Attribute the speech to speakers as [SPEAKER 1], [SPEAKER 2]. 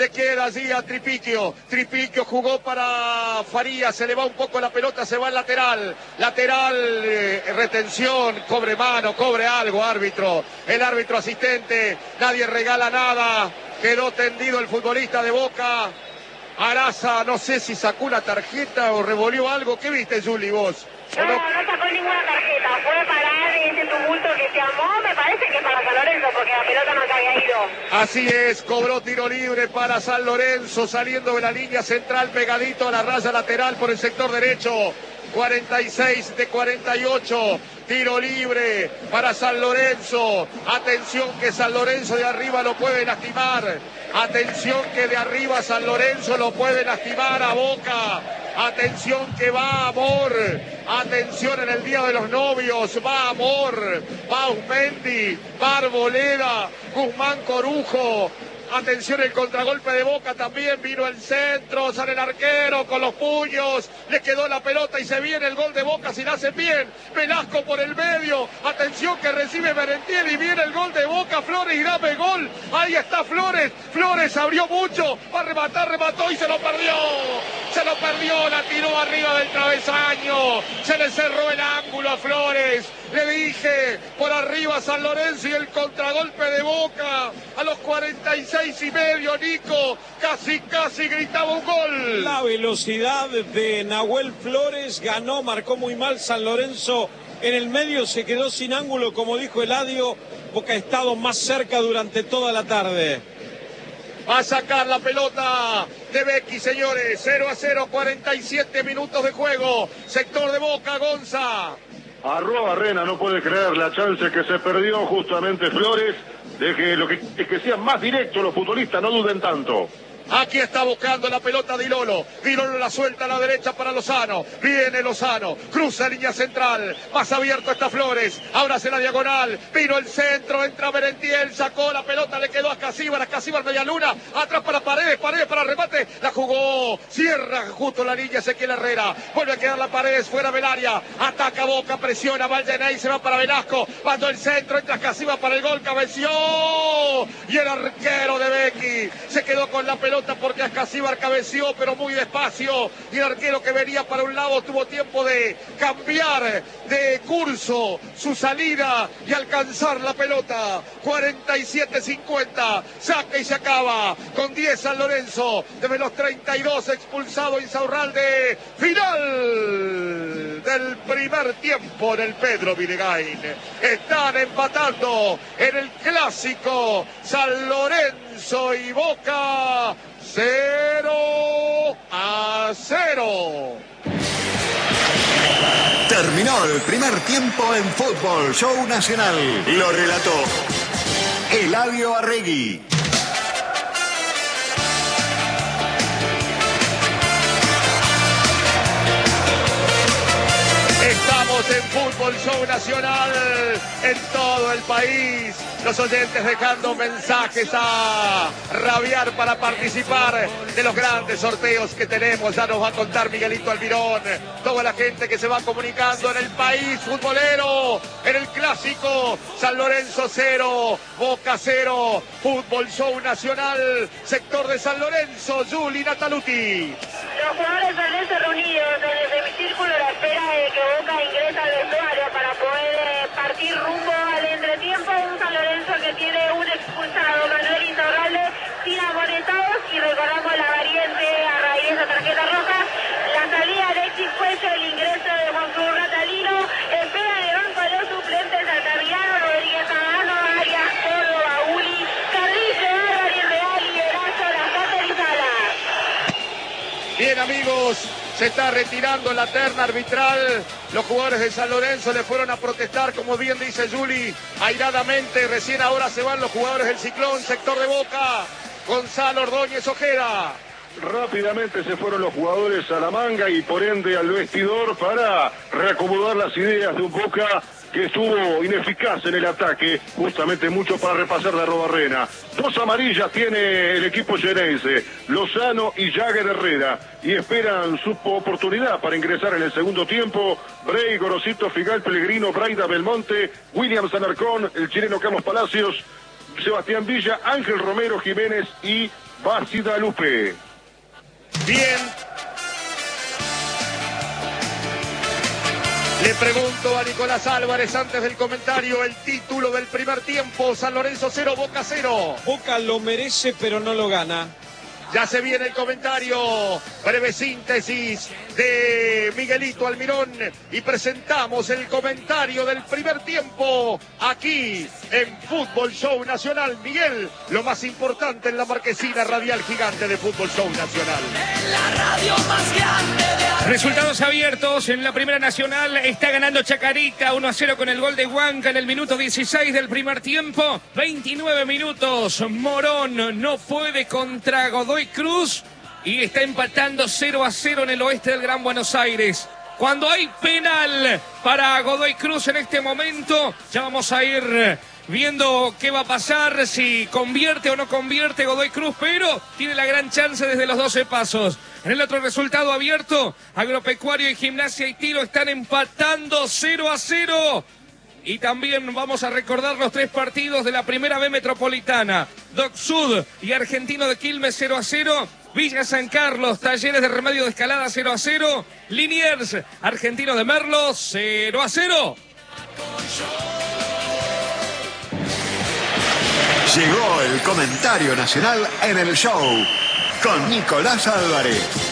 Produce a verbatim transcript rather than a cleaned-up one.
[SPEAKER 1] Le queda allí a Tripiquio. Tripiquio jugó para Farías. Se le va un poco la pelota, se va al lateral. Lateral, eh, retención, cobre mano, cobre algo, árbitro. El árbitro asistente, nadie regala nada. Quedó tendido el futbolista de Boca. Araza, no sé si sacó una tarjeta o revolvió algo. ¿Qué viste, Juli, vos?
[SPEAKER 2] No, no, no sacó ninguna tarjeta. Fue parar ese tumulto que se armó. Me parece que para San Lorenzo, porque la pelota no se había ido.
[SPEAKER 1] Así es, cobró tiro libre para San Lorenzo, saliendo de la línea central, pegadito a la raya lateral por el sector derecho. cuarenta y seis de cuarenta y ocho, tiro libre para San Lorenzo. Atención que San Lorenzo de arriba lo puede lastimar. Atención que de arriba San Lorenzo lo puede lastimar a Boca. Atención que va Amor. Atención en el día de los novios. Va Amor. Va Usmendi. Va Arboleda. Guzmán Corujo. Atención el contragolpe de Boca también, vino el centro, sale el arquero con los puños, le quedó la pelota y se viene el gol de Boca si la hacen bien. Velasco por el medio, atención que recibe Merentiel y viene el gol de Boca, Flores y dame gol, ahí está Flores, Flores abrió mucho, va a rematar, remató y se lo perdió, se lo perdió, la tiró arriba del travesaño, se le cerró el ángulo a Flores. Le dije, por arriba San Lorenzo y el contragolpe de Boca. A los cuarenta y seis y medio, Nico, casi, casi gritaba un gol.
[SPEAKER 3] La velocidad de Nahuel Flores ganó, marcó muy mal San Lorenzo. En el medio se quedó sin ángulo, como dijo Eladio. Boca ha estado más cerca durante toda la tarde.
[SPEAKER 1] Va a sacar la pelota de Becky, señores. cero a cero, cuarenta y siete minutos de juego. Sector de Boca, Gonza.
[SPEAKER 4] Arrobarrena no puede creer la chance que se perdió justamente Flores. Deje lo que, es que sean más directos los futbolistas, no duden tanto.
[SPEAKER 1] Aquí está buscando la pelota Di Lolo. Di Lolo la suelta a la derecha para Lozano. Viene Lozano. Cruza línea central. Más abierto está Flores. Ahora hace la diagonal. Vino el centro. Entra Merentiel. Sacó la pelota. Le quedó a Casíbar. A Casíbar media luna. Atrás para Paredes. Paredes para remate. La jugó. Cierra justo la línea Ezequiel Herrera. Vuelve a quedar la Paredes fuera del área. Ataca Boca. Presiona. Valdenay. Se va para Velasco. Mandó el centro. Entra Casíbar para el gol. Cabeció. Y el arquero de Becky se quedó con la pelota porque Ascasíbar cabeció pero muy despacio y el arquero que venía para un lado tuvo tiempo de cambiar de curso su salida y alcanzar la pelota. Cuarenta y siete cincuenta, saca y se acaba con diez San Lorenzo, de los treinta y dos expulsado Insaurralde. Final del primer tiempo en el Pedro Vilegain. Están empatando en el clásico San Lorenzo y Boca. Cero a cero.
[SPEAKER 5] Terminó el primer tiempo en Fútbol Show Nacional. Lo relató Eladio Arregui.
[SPEAKER 1] Estamos en Fútbol Show Nacional en todo el país. Los oyentes dejando mensajes a rabiar para participar de los grandes sorteos que tenemos. Ya nos va a contar Miguelito Almirón. Toda la gente que se va comunicando en el país futbolero. En el clásico San Lorenzo cero, Boca cero. Fútbol Show Nacional, sector de San Lorenzo. Juli Nataluti.
[SPEAKER 2] Los jugadores de San Lorenzo reunidos en el semicírculo a la espera de que Boca ingrese al vestuario para poder partir rumbo al entretiempo. Un San Lorenzo que tiene un expulsado, Manuel Insaurralde, sin amonestados, y recordamos la variante a raíz de esa tarjeta roja. La salida de Alexis Cuello, el ingreso de Juan Cruz Ratalino, espera de banco a los suplentes Altamirano, Rodríguez Agano, Arias, Córdoba, Uli, Carrillo, Ariel Real, Liberazo, Lascate y Salas.
[SPEAKER 1] Bien, amigos, se está retirando la terna arbitral. Los jugadores de San Lorenzo le fueron a protestar, como bien dice Juli, airadamente. Recién ahora se van los jugadores del Ciclón, sector de Boca. Gonzalo Ordóñez Ojeda.
[SPEAKER 4] Rápidamente se fueron los jugadores a la manga y por ende al vestidor para reacomodar las ideas de un Boca que estuvo ineficaz en el ataque, justamente mucho para repasar la Arrobarrena. Dos amarillas tiene el equipo xenense, Lozano y Jagger Herrera, y esperan su oportunidad para ingresar en el segundo tiempo. Bray, Gorosito, Figal, Pellegrino, Braida, Belmonte, William Sanarcón, el chileno Carlos Palacios, Sebastián Villa, Ángel Romero Jiménez y Bácida Lupe.
[SPEAKER 1] Bien. Le pregunto a Nicolás Álvarez antes del comentario el título del primer tiempo. San Lorenzo cero, Boca cero.
[SPEAKER 3] Boca lo merece, pero no lo gana.
[SPEAKER 1] Ya se viene el comentario, breve síntesis de Miguelito Almirón y presentamos el comentario del primer tiempo aquí en Fútbol Show Nacional. Miguel, lo más importante en la marquesina radial gigante de Fútbol Show Nacional.
[SPEAKER 6] En la radio más grande de... Resultados abiertos en la Primera Nacional. Está ganando Chacarita uno a cero con el gol de Huanca en el minuto dieciséis del primer tiempo. veintinueve minutos. Morón no puede contra Godoy Cruz y está empatando cero a cero en el oeste del Gran Buenos Aires. Cuando hay penal para Godoy Cruz en este momento, ya vamos a ir viendo qué va a pasar, si convierte o no convierte Godoy Cruz, pero tiene la gran chance desde los doce pasos. En el otro resultado abierto, Agropecuario y Gimnasia y Tiro están empatando cero a cero. Y también vamos a recordar los tres partidos de la Primera B Metropolitana. Doc Sud y Argentino de Quilmes cero a cero. Villa San Carlos, Talleres de Remedio de Escalada cero a cero. Liniers, Argentino de Merlo cero a cero.
[SPEAKER 5] Llegó el comentario nacional en el show con Nicolás Álvarez.